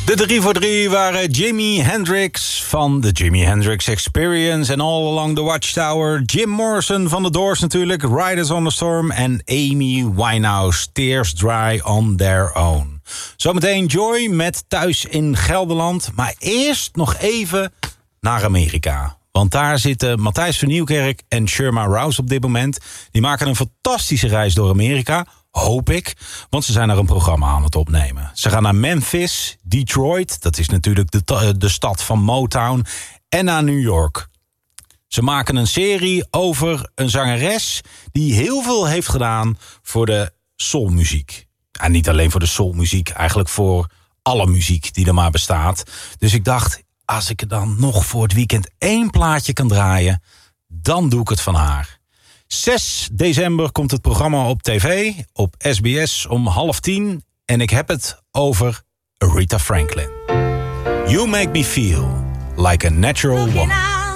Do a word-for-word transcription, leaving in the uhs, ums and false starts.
De drie voor drie waren Jimi Hendrix van de Jimi Hendrix Experience en All Along the Watchtower. Jim Morrison van The Doors natuurlijk, Riders on the Storm en Amy Winehouse, Tears Dry on Their Own. Zometeen Joy met Thuis in Gelderland, maar eerst nog even naar Amerika. Want daar zitten Matthijs van Nieuwkerk en Sherma Rouse op dit moment. Die maken een fantastische reis door Amerika, hoop ik. Want ze zijn er een programma aan het opnemen. Ze gaan naar Memphis, Detroit, dat is natuurlijk de, de stad van Motown, en naar New York. Ze maken een serie over een zangeres die heel veel heeft gedaan voor de soulmuziek. En niet alleen voor de soulmuziek, eigenlijk voor alle muziek die er maar bestaat. Dus ik dacht, als ik er dan nog voor het weekend één plaatje kan draaien, dan doe ik het van haar. zes december komt het programma op tv, op S B S om half tien. En ik heb het over Aretha Franklin. You make me feel like a natural woman.